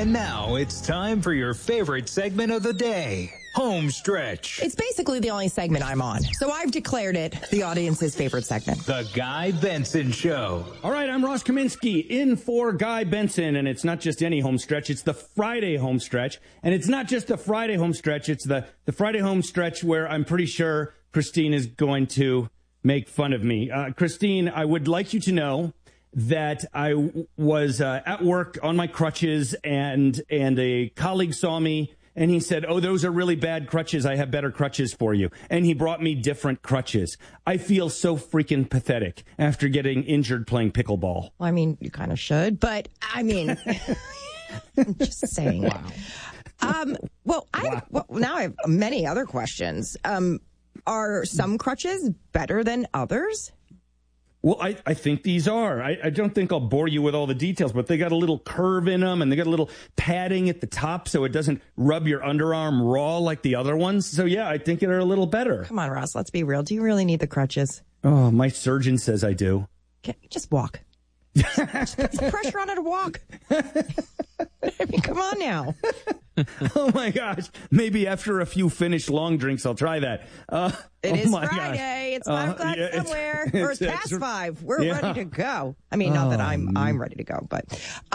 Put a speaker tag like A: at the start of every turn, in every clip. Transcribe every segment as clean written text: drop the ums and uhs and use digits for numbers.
A: And now it's time for your favorite segment of the day, Home Stretch.
B: It's basically the only segment I'm on, so I've declared it the audience's favorite segment.
A: The Guy Benson Show.
C: All right, I'm Ross Kaminsky in for Guy Benson, and it's not just any home stretch, it's the Friday home stretch. And it's not just the Friday home stretch, it's the Friday home stretch where I'm pretty sure Christine is going to make fun of me. Christine, I would like you to know that I was at work on my crutches, and a colleague saw me, and he said, "Oh, those are really bad crutches. I have better crutches for you." And he brought me different crutches. I feel so freaking pathetic after getting injured playing pickleball.
B: Well, I mean, you kind of should, but I mean, I'm just saying. Wow. Well, now I have many other questions. Are some crutches better than others?
C: Well, I think these are. I don't think I'll bore you with all the details, but they got a little curve in them, and they got a little padding at the top so it doesn't rub your underarm raw like the other ones. So, yeah, I think they're a little better.
B: Come on, Ross, let's be real. Do you really need the crutches?
C: Oh, my surgeon says I do.
B: Just walk. Just put some pressure on it to walk. I mean, come on now.
C: Oh, my gosh. Maybe after a few finished long drinks, I'll try that.
B: It is Friday. It's 5 o'clock somewhere. Or it's past 5. We're ready to go. I mean, not that I'm ready to go, but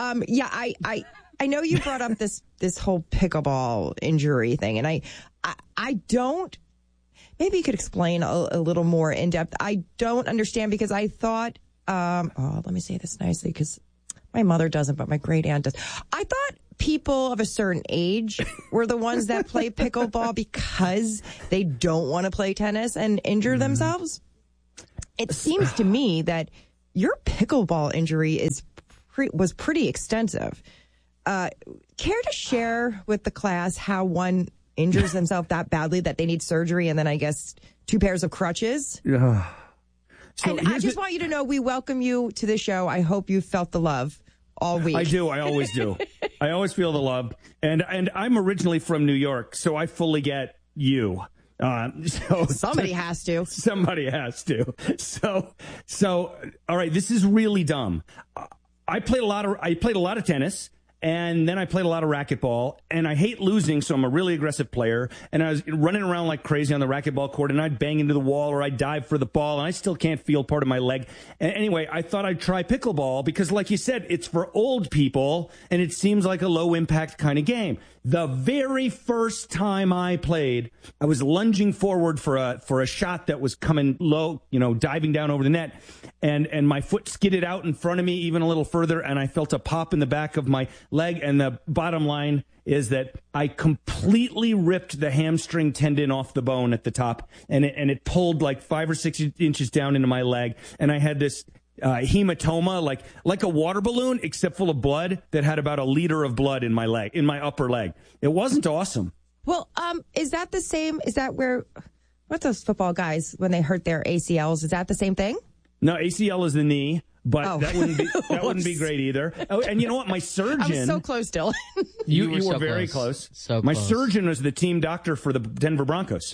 B: I know you brought up this whole pickleball injury thing, and I don't. Maybe you could explain a little more in depth. I don't understand because I thought. Let me say this nicely because my mother doesn't, but my great aunt does. I thought people of a certain age were the ones that play pickleball because they don't want to play tennis and injure themselves. It seems to me that your pickleball injury was pretty extensive. Care to share with the class how one injures themselves that badly that they need surgery and then I guess 2 pairs of crutches?
C: Yeah.
B: So and I just want you to know we welcome you to the show. I hope you felt the love all week.
C: I do. I always do. I always feel the love. And I'm originally from New York, so I fully get you. So
B: somebody has to.
C: Somebody has to. So all right, this is really dumb. I played a lot of tennis. And then I played a lot of racquetball, and I hate losing, so I'm a really aggressive player. And I was running around like crazy on the racquetball court, and I'd bang into the wall or I'd dive for the ball, and I still can't feel part of my leg. And anyway, I thought I'd try pickleball because, like you said, it's for old people, and it seems like a low-impact kind of game. The very first time I played, I was lunging forward for a shot that was coming low, diving down over the net, and my foot skidded out in front of me even a little further, and I felt a pop in the back of my leg. And the bottom line is that I completely ripped the hamstring tendon off the bone at the top, and it pulled like 5 or 6 inches down into my leg, and I had this hematoma, like a water balloon, except full of blood that had about a liter of blood in my upper leg. It wasn't awesome.
B: Well, is that the same? Is that what those football guys, when they hurt their ACLs, is that the same thing?
C: No, ACL is the knee, but that wouldn't be great either. Oh, and you know what? My surgeon.
B: I was so close, Dylan.
C: you were so very close.
D: So
C: my
D: close.
C: surgeon was the team doctor for the Denver Broncos.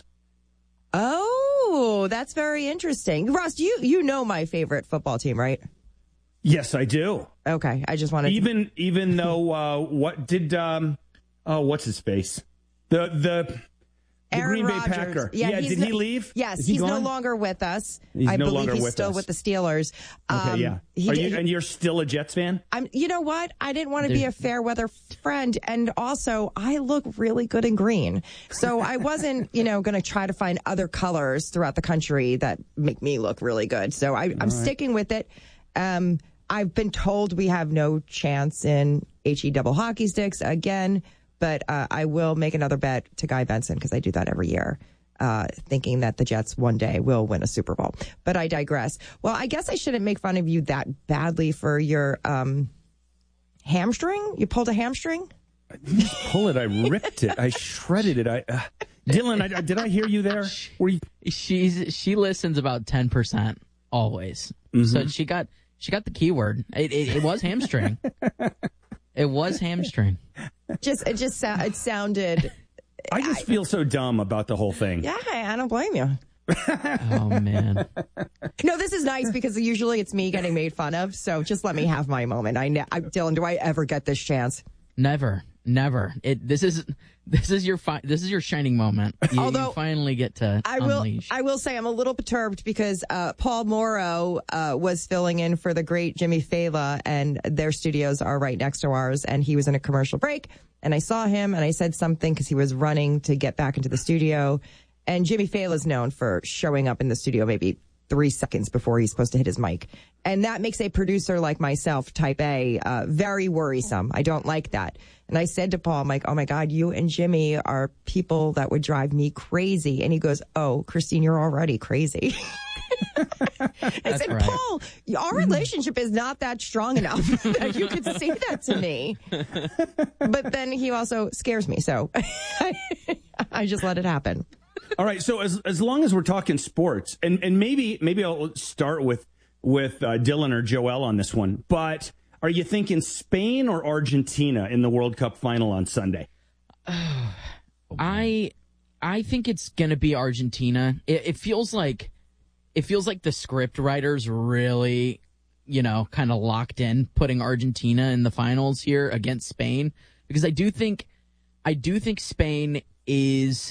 B: Oh, that's very interesting. Ross, you know my favorite football team, right?
C: Yes, I do.
B: Okay, I just wanted
C: even though what did what's his face? The
B: Aaron
C: Green Bay
B: Rodgers.
C: Packer.
B: Yeah,
C: did he leave?
B: Yes,
C: Is he
B: he's
C: gone?
B: no longer with us.
C: He's
B: I
C: no
B: believe
C: longer
B: he's
C: with
B: still
C: us.
B: with the Steelers.
C: Okay, yeah. And you're still a Jets fan?
B: You know what? I didn't want to be a fair weather friend, and also I look really good in green, so I wasn't, going to try to find other colors throughout the country that make me look really good. So I'm sticking with it. I've been told we have no chance in HE double hockey sticks again, but I will make another bet to Guy Benson because I do that every year. Thinking that the Jets one day will win a Super Bowl. But I digress. Well, I guess I shouldn't make fun of you that badly for your hamstring. You pulled a hamstring?
C: I didn't pull it. I ripped it. I shredded it. Dylan, did I hear you there?
D: She listens about 10% always.
C: Mm-hmm.
D: So she got the keyword. It was hamstring. It was hamstring.
B: It sounded.
C: I just feel so dumb about the whole thing.
B: Yeah, I don't blame you.
D: Oh, man.
B: No, this is nice because usually it's me getting made fun of. So just let me have my moment. Dylan, do I ever get this chance?
D: Never. This is your shining moment. You finally get to unleash.
B: I will say I'm a little perturbed because Paul Morrow was filling in for the great Jimmy Fallon, and their studios are right next to ours, and he was in a commercial break, and I saw him, and I said something because he was running to get back into the studio, and Jimmy Fallon is known for showing up in the studio maybe 3 seconds before he's supposed to hit his mic. And that makes a producer like myself, type A, very worrisome. I don't like that. And I said to Paul, I'm like, oh my God, you and Jimmy are people that would drive me crazy. And he goes, oh, Christine, you're already crazy. I said, right. Paul, our relationship is not that strong enough that you could say that to me. But then he also scares me. So I just let it happen.
C: All right. So as long as we're talking sports, and maybe I'll start with Dylan or Joel on this one, but are you thinking Spain or Argentina in the World Cup final on Sunday?
D: I think it's going to be Argentina. It feels like the script writers really, kind of locked in putting Argentina in the finals here against Spain, because I do think Spain is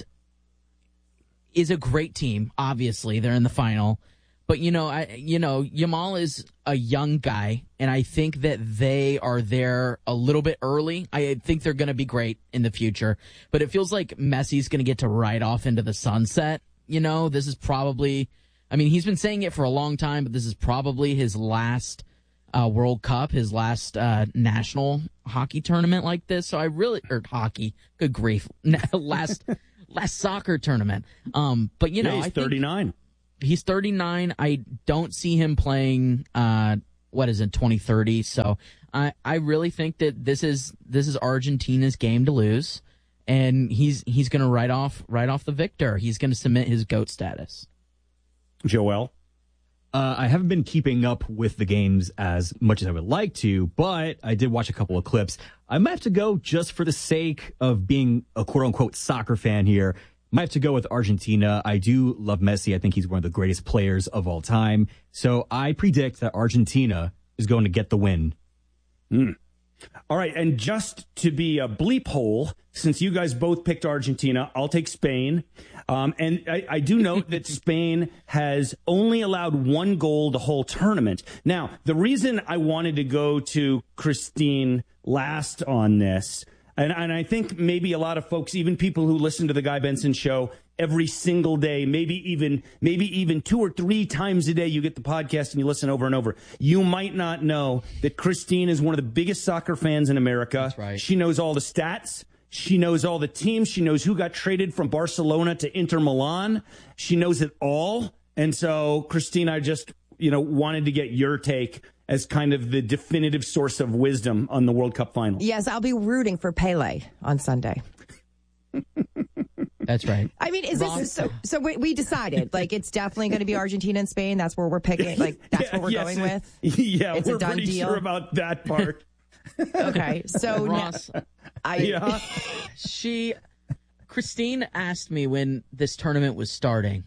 D: a great team. Obviously, they're in the final. But, Yamal is a young guy, and I think that they are there a little bit early. I think they're going to be great in the future. But it feels like Messi's going to get to ride off into the sunset. This is probably, he's been saying it for a long time, but this is probably his last World Cup, his last national hockey tournament like this. So hockey, good grief, last soccer tournament. But,
C: he's 39.
D: He's 39. I don't see him playing, 2030. So I really think that this is Argentina's game to lose, and he's going to ride off the victor. He's going to cement his GOAT status.
C: Joel?
E: I haven't been keeping up with the games as much as I would like to, but I did watch a couple of clips. I might have to go, just for the sake of being a quote-unquote soccer fan here, might have to go with Argentina. I do love Messi. I think he's one of the greatest players of all time. So I predict that Argentina is going to get the win.
C: All right, and just to be a bleep hole, since you guys both picked Argentina, I'll take Spain. And I do note that Spain has only allowed 1 goal the whole tournament. Now, the reason I wanted to go to Christine last on this, and I think maybe a lot of folks, even people who listen to the Guy Benson Show every single day, maybe even 2 or 3 times a day, you get the podcast and you listen over and over. You might not know that Christine is one of the biggest soccer fans in America.
D: That's right.
C: She knows all the stats. She knows all the teams. She knows who got traded from Barcelona to Inter Milan. She knows it all. And so, Christine, I just, wanted to get your take as kind of the definitive source of wisdom on the World Cup final.
B: Yes, I'll be rooting for Pele on Sunday.
D: That's right.
B: Is this so? We decided, it's definitely going to be Argentina and Spain. That's where we're picking. That's what we're going with.
C: Yeah,
B: it's
C: we're
B: a done
C: pretty
B: deal.
C: sure about that part.
B: Okay, so
D: Ross, Christine asked me when this tournament was starting,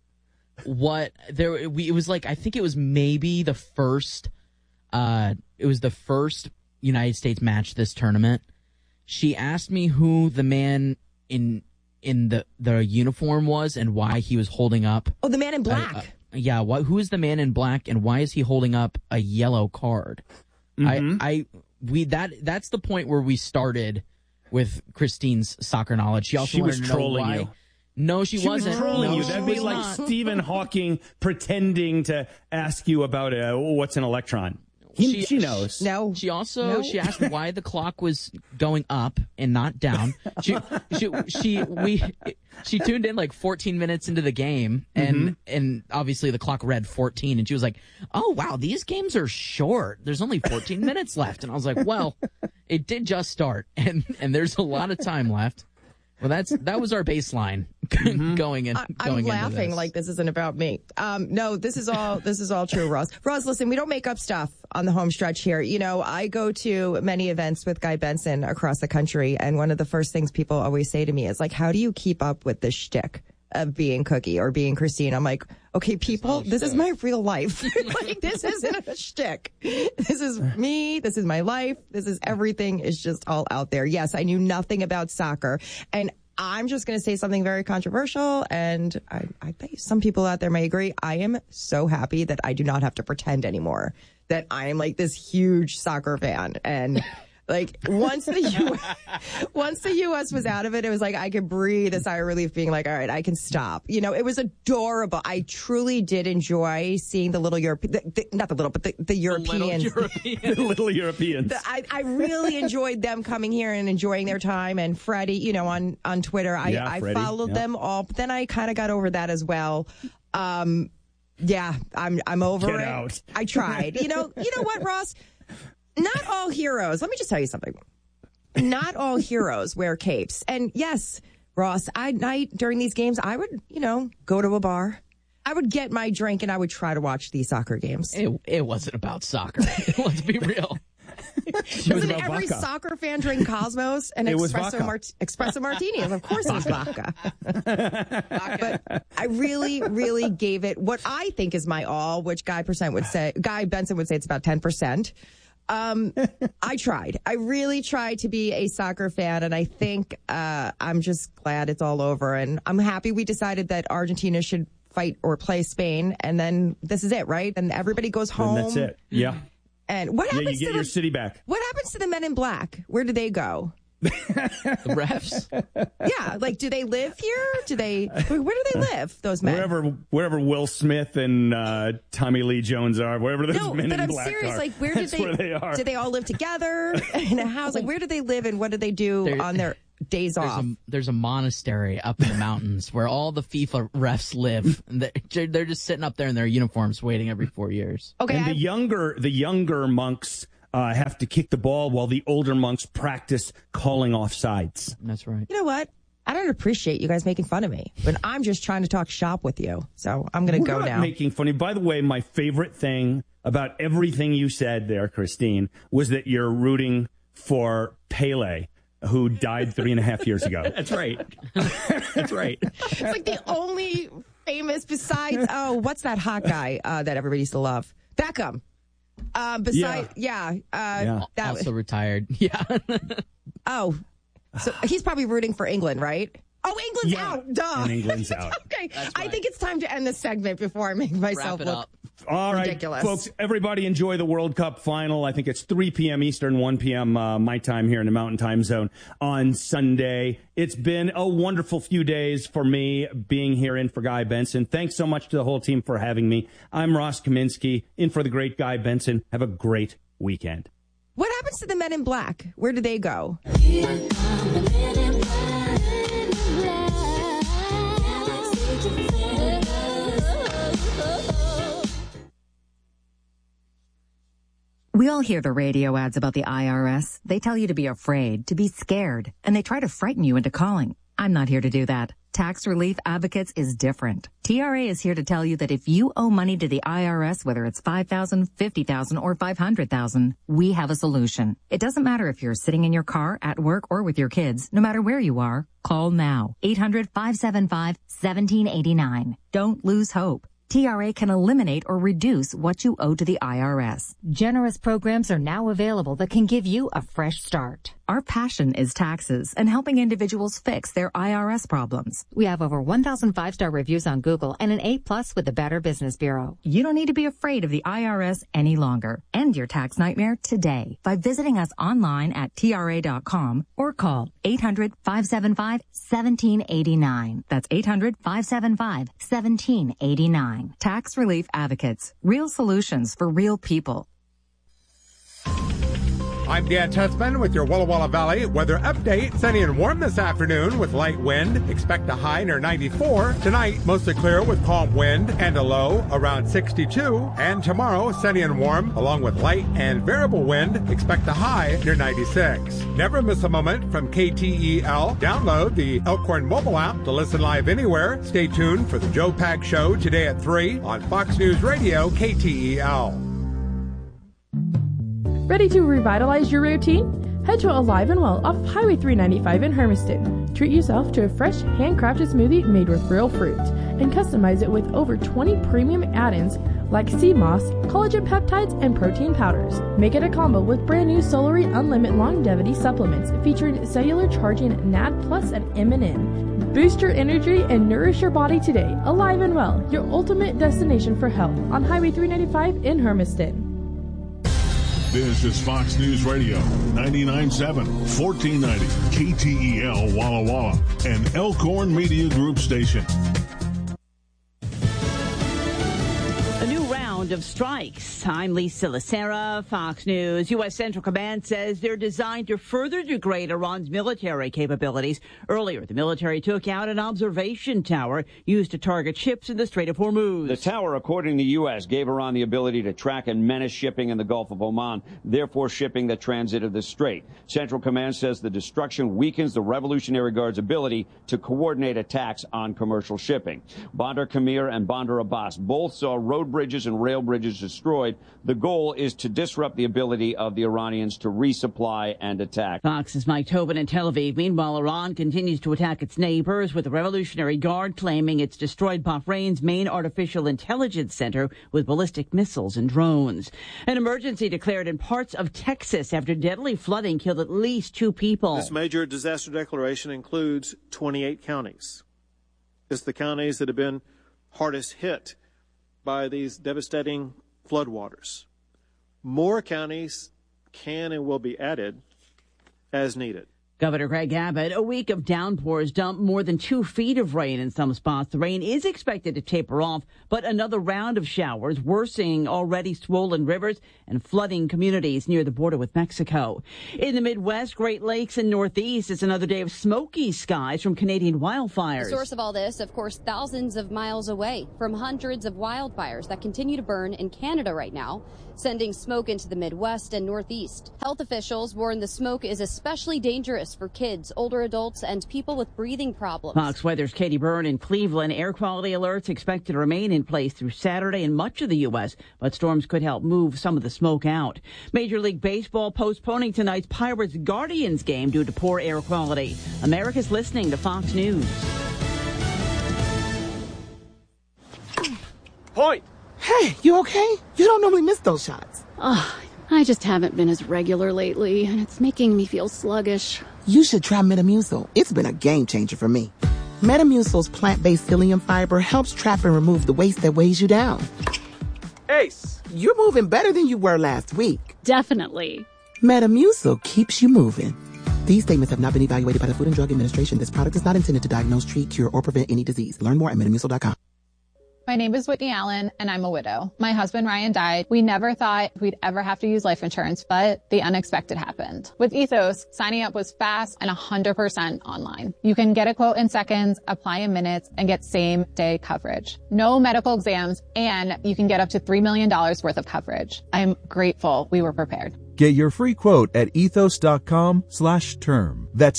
D: it was like, I think it was maybe the first. It was the first United States match this tournament. She asked me who the man in the uniform was and why he was holding up.
B: Oh, the man in black.
D: Who is the man in black and why is he holding up a yellow card?
C: Mm-hmm.
D: That's the point where we started with Christine's soccer knowledge. She
C: was trolling you.
D: No, she wasn't.
C: She was trolling you.
D: She
C: That'd be
D: was
C: like
D: not.
C: Stephen Hawking pretending to ask you about what's an electron. She knows.
B: No.
D: She asked why the clock was going up and not down. She tuned in 14 minutes into the game, and obviously the clock read 14, and she was like, "Oh wow, these games are short. There's only 14 minutes left." And I was like, "Well, it did just start, and there's a lot of time left." Well, that was our baseline going in.
B: I'm laughing like this isn't about me. No, this is all true, Ross. Ross, listen, we don't make up stuff on the home stretch here. I go to many events with Guy Benson across the country, and one of the first things people always say to me is how do you keep up with the shtick of being Cookie or being Christine? I'm like, Okay, people, this is my real life. Like, this isn't a shtick. This is me. This is my life. This is everything is just all out there. Yes, I knew nothing about soccer. And I'm just going to say something very controversial, and I think some people out there may agree. I am so happy that I do not have to pretend anymore that I am like this huge soccer fan. And like once the U.S. was out of it, it was like I could breathe a sigh of relief, being like, all right, I can stop. You know, it was adorable. I truly did enjoy seeing the little not the little, but the Europeans.
C: The little Europeans.
B: I really enjoyed them coming here and enjoying their time. And Freddie, you know, on Twitter, I followed them all, but then I kind of got over that as well. Yeah, I'm over
C: Get
B: it.
C: Out.
B: I tried. You know what, Ross? Not all heroes. Let me just tell you something. Not all heroes wear capes. And yes, Ross, during these games, I would, go to a bar. I would get my drink and I would try to watch these soccer games.
D: It wasn't about soccer. Let's be real.
B: Doesn't every soccer fan drink Cosmos and espresso martinis? Of course, it's vodka. But I really, really gave it what I think is my all, which Guy Benson would say it's about 10%. I tried. I really tried to be a soccer fan, and I think I'm just glad it's all over. And I'm happy we decided that Argentina should fight or play Spain, and then this is it, right? And everybody goes home.
C: And that's it. Yeah.
B: And what happens?
C: You get your city back.
B: What happens to the Men in Black? Where do they go?
D: The refs?
B: Yeah, like, do they live here? Where do they live, those men?
C: Wherever Will Smith and Tommy Lee Jones are, wherever those men in black are.
B: No, but I'm serious, like, where they are. Do they all live together in a house? Like, where do they live and what do they do on their days off?
D: There's a monastery up in the mountains where all the FIFA refs live. They're just sitting up there in their uniforms waiting every 4 years.
B: Okay,
C: and the younger monks have to kick the ball while the older monks practice calling offsides.
D: That's right.
B: You know what? I don't appreciate you guys making fun of me, but I'm just trying to talk shop with you. So I'm going to go now.
C: Making fun of you. By the way, my favorite thing about everything you said there, Christine, was that you're rooting for Pele, who died 3.5 years ago.
E: That's right. That's right.
B: It's like the only famous besides, what's that hot guy that everybody used to love? Beckham.
D: Also retired. Yeah.
B: Oh, so he's probably rooting for England, right? Oh, England's out. Duh.
C: And England's out.
B: Okay. Right. I think it's time to end this segment before I make myself look
C: all right,
B: ridiculous.
C: Folks, everybody enjoy the World Cup final. I think it's 3 p.m. Eastern, 1 p.m. My time here in the Mountain Time Zone on Sunday. It's been a wonderful few days for me being here in for Guy Benson. Thanks so much to the whole team for having me. I'm Ross Kaminsky, in for the great Guy Benson. Have a great weekend.
B: What happens to the Men in Black? Where do they go?
F: We all hear the radio ads about the IRS. They tell you to be afraid, to be scared, and they try to frighten you into calling. I'm not here to do that. Tax Relief Advocates is different. TRA is here to tell you that if you owe money to the IRS, whether it's $5,000, $50,000, or $500,000, we have a solution. It doesn't matter if you're sitting in your car, at work, or with your kids. No matter where you are, call now. 800-575-1789. Don't lose hope. TRA can eliminate or reduce what you owe to the IRS.
G: Generous programs are now available that can give you a fresh start.
F: Our passion is taxes and helping individuals fix their IRS problems.
G: We have over 1,000 5-star reviews on Google and an A+ with the Better Business Bureau.
F: You don't need to be afraid of the IRS any longer. End your tax nightmare today by visiting us online at TRA.com or call 800-575-1789. That's 800-575-1789. Tax Relief Advocates. Real solutions for real people.
H: I'm Dan Tessman with your Walla Walla Valley weather update. Sunny and warm this afternoon with light wind. Expect a high near 94. Tonight, mostly clear with calm wind and a low around 62. And tomorrow, sunny and warm along with light and variable wind. Expect a high near 96. Never miss a moment from KTEL. Download the Elkhorn mobile app to listen live anywhere. Stay tuned for the Joe Pack Show today at 3 on Fox News Radio KTEL.
I: Ready to revitalize your routine? Head to Alive and Well off Highway 395 in Hermiston. Treat yourself to a fresh, handcrafted smoothie made with real fruit and customize it with over 20 premium add-ins like sea moss, collagen peptides, and protein powders. Make it a combo with brand new Solary Unlimited Longevity supplements featuring cellular charging NAD Plus and MNN. Boost your energy and nourish your body today. Alive and Well, your ultimate destination for health on Highway 395 in Hermiston.
J: This is Fox News Radio, 99.7, 1490, KTEL Walla Walla, and Elkhorn Media Group station.
K: Of strikes. I'm Lisa Lacera, Fox News. U.S. Central Command says they're designed to further degrade Iran's military capabilities. Earlier, the military took out an observation tower used to target ships in the Strait of Hormuz.
L: The tower, according to the U.S., gave Iran the ability to track and menace shipping in the Gulf of Oman, therefore shipping that transited the strait. Central Command says the destruction weakens the Revolutionary Guard's ability to coordinate attacks on commercial shipping. Bandar Kamir and Bandar Abbas both saw road bridges and rail bridges destroyed. The goal is to disrupt the ability of the Iranians to resupply and attack.
K: Fox's Mike Tobin in Tel Aviv. Meanwhile, Iran continues to attack its neighbors, with the Revolutionary Guard claiming it's destroyed Bahrain's main artificial intelligence center with ballistic missiles and drones. An emergency declared in parts of Texas after deadly flooding killed at least 2 people.
M: This major disaster declaration includes 28 counties. It's the counties that have been hardest hit by these devastating floodwaters. More counties can and will be added as needed.
K: Governor Greg Abbott, a week of downpours dumped more than 2 feet of rain in some spots. The rain is expected to taper off, but another round of showers worsening already swollen rivers and flooding communities near the border with Mexico. In the Midwest, Great Lakes, and Northeast, it's another day of smoky skies from Canadian wildfires.
N: The source of all this, of course, thousands of miles away from hundreds of wildfires that continue to burn in Canada right now, sending smoke into the Midwest and Northeast. Health officials warn the smoke is especially dangerous for kids, older adults, and people with breathing problems.
K: Fox Weather's Katie Byrne in Cleveland. Air quality alerts expected to remain in place through Saturday in much of the U.S., but storms could help move some of the smoke out. Major League Baseball postponing tonight's Pirates-Guardians game due to poor air quality. America's listening to Fox News.
O: Point! Hey, you okay? You don't normally miss those shots.
P: I just haven't been as regular lately, and it's making me feel sluggish.
O: You should try Metamucil. It's been a game changer for me. Metamucil's plant-based psyllium fiber helps trap and remove the waste that weighs you down. Ace, you're moving better than you were last week.
P: Definitely.
O: Metamucil keeps you moving. These statements have not been evaluated by the Food and Drug Administration. This product is not intended to diagnose, treat, cure, or prevent any disease. Learn more at Metamucil.com.
Q: My name is Whitney Allen, and I'm a widow. My husband, Ryan, died. We never thought we'd ever have to use life insurance, but the unexpected happened. With Ethos, signing up was fast and 100% online. You can get a quote in seconds, apply in minutes, and get same-day coverage. No medical exams, and you can get up to $3 million worth of coverage. I'm grateful we were prepared.
R: Get your free quote at ethos.com/term. That's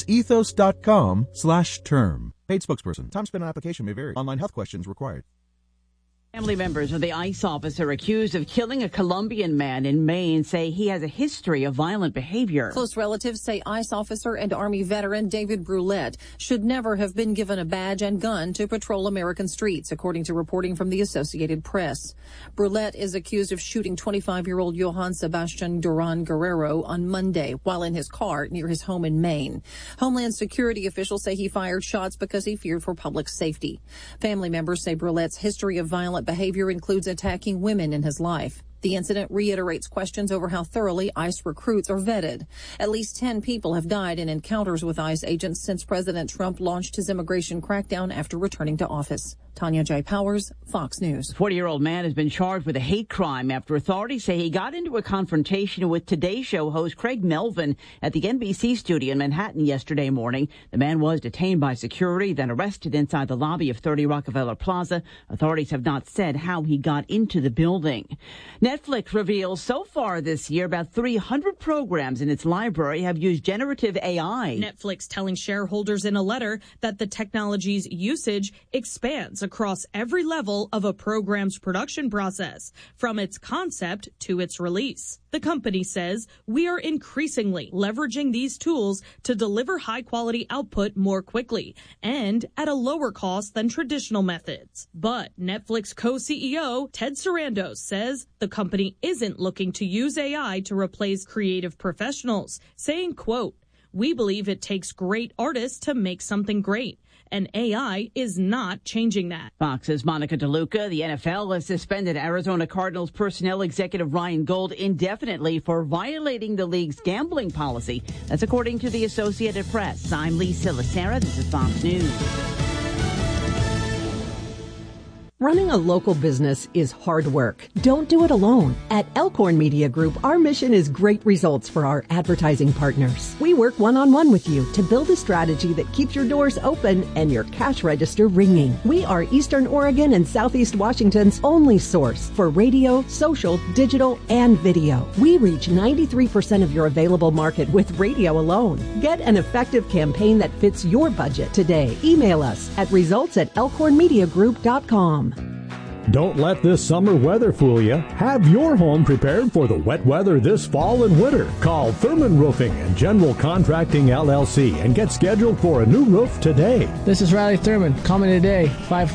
R: ethos.com/term. Paid spokesperson. Time spent on application may vary. Online health questions required.
K: Family members of the ICE officer accused of killing a Colombian man in Maine say he has a history of violent behavior.
S: Close relatives say ICE officer and Army veteran David Brulette should never have been given a badge and gun to patrol American streets, according to reporting from the Associated Press. Brulette is accused of shooting 25-year-old Johann Sebastian Duran Guerrero on Monday while in his car near his home in Maine. Homeland Security officials say he fired shots because he feared for public safety. Family members say Brulette's history of violent behavior includes attacking women in his life. The incident reiterates questions over how thoroughly ICE recruits are vetted. At least 10 people have died in encounters with ICE agents since President Trump launched his immigration crackdown after returning to office. Tanya J. Powers, Fox News.
K: A 40-year-old man has been charged with a hate crime after authorities say he got into a confrontation with Today Show host Craig Melvin at the NBC studio in Manhattan yesterday morning. The man was detained by security, then arrested inside the lobby of 30 Rockefeller Plaza. Authorities have not said how he got into the building. Netflix reveals so far this year about 300 programs in its library have used generative AI.
T: Netflix telling shareholders in a letter that the technology's usage expands across every level of a program's production process, from its concept to its release. The company says we are increasingly leveraging these tools to deliver high-quality output more quickly and at a lower cost than traditional methods. But Netflix co-CEO Ted Sarandos says the company isn't looking to use AI to replace creative professionals, saying, quote, "We believe it takes great artists to make something great, and AI is not changing that."
K: Fox's Monica DeLuca. The NFL has suspended Arizona Cardinals personnel executive Ryan Gold indefinitely for violating the league's gambling policy. That's according to the Associated Press. I'm Lee Silasera. This is Fox News.
U: Running a local business is hard work. Don't do it alone. At Elkhorn Media Group, our mission is great results for our advertising partners. We work one-on-one with you to build a strategy that keeps your doors open and your cash register ringing. We are Eastern Oregon and Southeast Washington's only source for radio, social, digital, and video. We reach 93% of your available market with radio alone. Get an effective campaign that fits your budget today. Email us at results@elkhornmediagroup.com.
V: Don't let this summer weather fool you. Have your home prepared for the wet weather this fall and winter. Call Thurman Roofing and General Contracting LLC and get scheduled for a new roof today.
W: This is Riley Thurman. Call me today,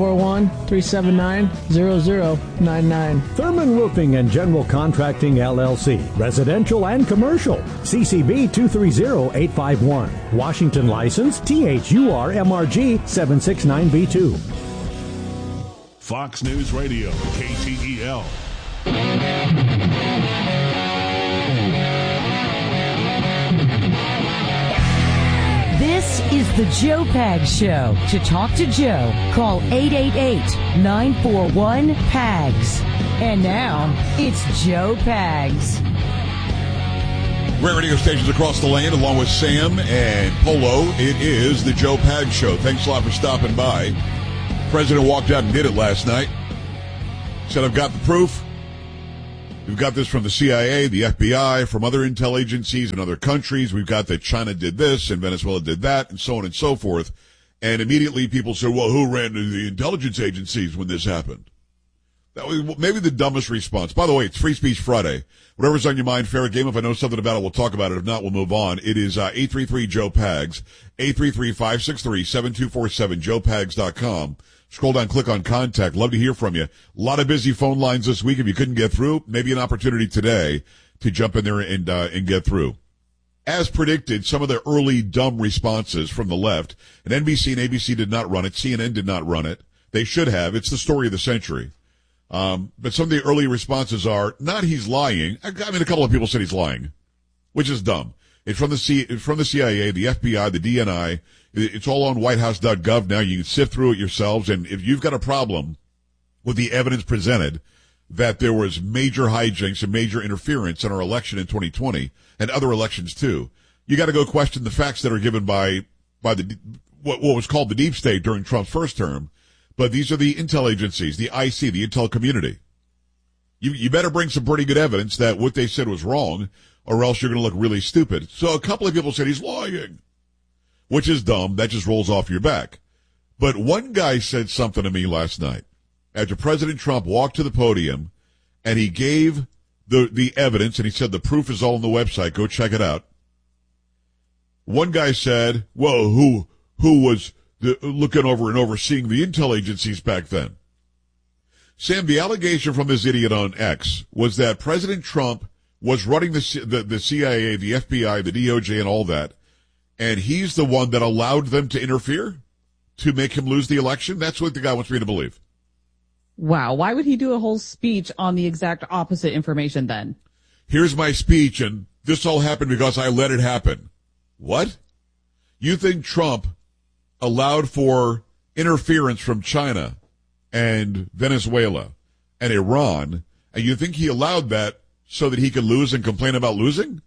W: 541-379-0099.
V: Thurman Roofing and General Contracting LLC. Residential and commercial. CCB 230851. Washington license THUR MRG 769B2.
J: Fox News Radio, KTEL.
X: This is the Joe Pags Show. To talk to Joe, call 888-941-PAGS. And now, it's Joe Pags.
Y: Great radio stations across the land, along with Sam and Polo. It is the Joe Pags Show. Thanks a lot for stopping by. President walked out and did it last night. Said, I've got the proof. We've got this from the CIA, the FBI, from other intel agencies in other countries. We've got that China did this and Venezuela did that and so on and so forth. And immediately people said, well, who ran to the intelligence agencies when this happened? That was maybe the dumbest response. By the way, it's Free Speech Friday. Whatever's on your mind, fair game. If I know something about it, we'll talk about it. If not, we'll move on. It is 833-JOE-PAGS, 833-563-7247, joepags.com. Scroll down, click on contact. Love to hear from you. A lot of busy phone lines this week. If you couldn't get through, maybe an opportunity today to jump in there and get through. As predicted, some of the early dumb responses from the left, and NBC and ABC did not run it. CNN did not run it. They should have. It's the story of the century. But some of the early responses are not he's lying. I mean, a couple of people said he's lying, which is dumb. It's from the CIA, the FBI, the DNI. It's all on whitehouse.gov now. You can sift through it yourselves. And if you've got a problem with the evidence presented that there was major hijinks and major interference in our election in 2020 and other elections too, you got to go question the facts that are given by the what was called the deep state during Trump's first term. But these are the intel agencies, the IC, the intel community. You better bring some pretty good evidence that what they said was wrong, or else you're going to look really stupid. So a couple of people said he's lying, which is dumb. That just rolls off your back. But one guy said something to me last night after President Trump walked to the podium and he gave the evidence, and he said the proof is all on the website. Go check it out. One guy said, well, who was looking over and overseeing the intel agencies back then? Sam, the allegation from this idiot on X was that President Trump was running the CIA, the FBI, the DOJ, and all that, and he's the one that allowed them to interfere to make him lose the election? That's what the guy wants me to believe.
Z: Wow. Why would he do a whole speech on the exact opposite information then?
Y: Here's my speech, and this all happened because I let it happen. What? You think Trump allowed for interference from China and Venezuela and Iran, and you think he allowed that so that he could lose and complain about losing?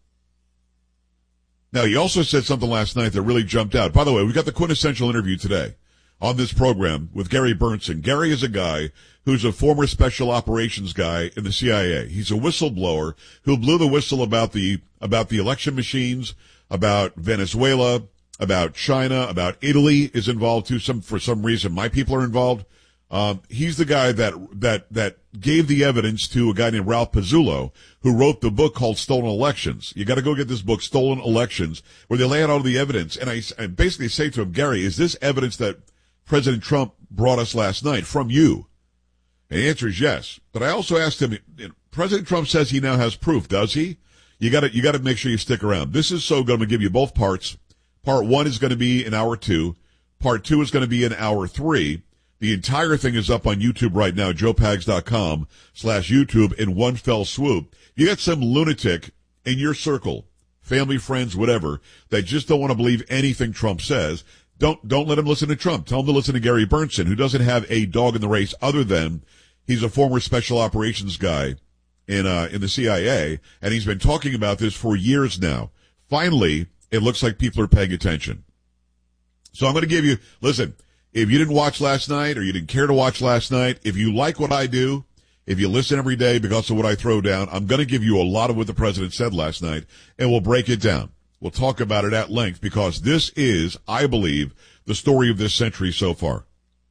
Y: Now, he also said something last night that really jumped out. By the way, we got the quintessential interview today on this program with Gary Bernstein. Gary is a guy who's a former special operations guy in the CIA. He's a whistleblower who blew the whistle about the election machines, about Venezuela, about China, about Italy is involved too. For some reason, my people are involved. He's the guy that gave the evidence to a guy named Ralph Pizzullo, who wrote the book called Stolen Elections. You got to go get this book, Stolen Elections, where they lay out all the evidence. And I basically say to him, Gary, is this evidence that President Trump brought us last night from you? And the answer is yes. But I also asked him, President Trump says he now has proof, does he? You got to make sure you stick around. This is so good. I'm going to give you both parts. Part 1 is going to be in hour 2. Part 2 is going to be in hour 3. The entire thing is up on YouTube right now, joepags.com/YouTube in one fell swoop. You got some lunatic in your circle, family, friends, whatever, that just don't want to believe anything Trump says. Don't let him listen to Trump. Tell him to listen to Gary Bernstein, who doesn't have a dog in the race other than he's a former special operations guy in the CIA, and he's been talking about this for years now. Finally, it looks like people are paying attention. So I'm going to give you, listen, if you didn't watch last night or you didn't care to watch last night, if you like what I do, if you listen every day because of what I throw down, I'm going to give you a lot of what the president said last night, and we'll break it down. We'll talk about it at length because this is, I believe, the story of this century so far.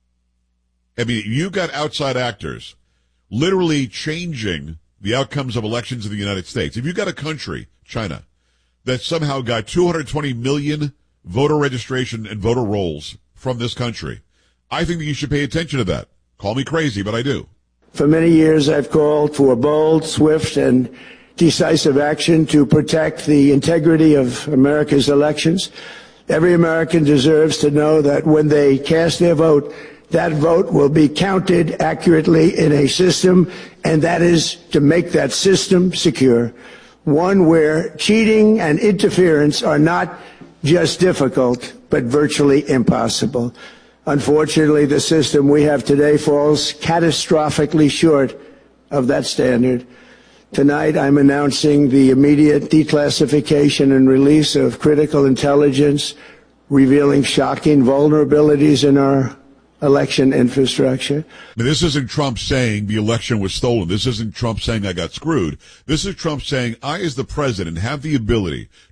Y: I mean, you got outside actors literally changing the outcomes of elections in the United States. If you got a country, China, that somehow got 220 million voter registration and voter rolls from this country, I think that you should pay attention to that. Call me crazy, but I do.
A: For many years, I've called for bold, swift, and decisive action to protect the integrity of America's elections. Every American deserves to know that when they cast their vote, that vote will be counted accurately in a system, and that is to make that system secure, one where cheating and interference are not just difficult, but virtually impossible. Unfortunately, the system we have today falls catastrophically short of that standard. Tonight, I'm announcing the immediate declassification and release of critical intelligence revealing shocking vulnerabilities in our election infrastructure.
Y: This isn't Trump saying the election was stolen. This isn't Trump saying I got screwed. This is Trump saying I, as the president, have the ability